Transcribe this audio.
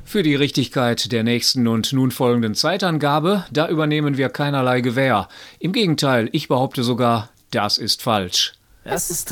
Für die Richtigkeit der nächsten und nun folgenden Zeitangabe, da übernehmen wir keinerlei Gewähr. Im Gegenteil, ich behaupte sogar, das ist falsch. Das ist